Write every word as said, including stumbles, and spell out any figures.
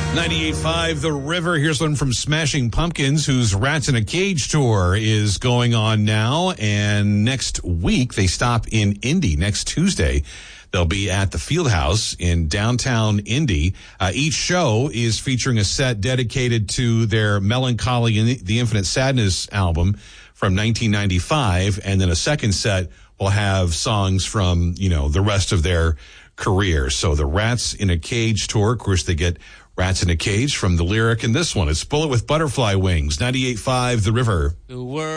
ninety-eight point five The River. Here's one from Smashing Pumpkins, whose Rats in a Cage tour is going on now. And next week, they stop in Indy. Next Tuesday, they'll be at the Fieldhouse in downtown Indy. Uh, each show is featuring a set dedicated to their Melancholy and the Infinite Sadness album from nineteen ninety-five. And then a second set will have songs from, you know, the rest of their career. So the Rats in a Cage tour, of course, they get Rats in a Cage from the lyric in this one. It's Bullet with Butterfly Wings, ninety-eight point five The River. The world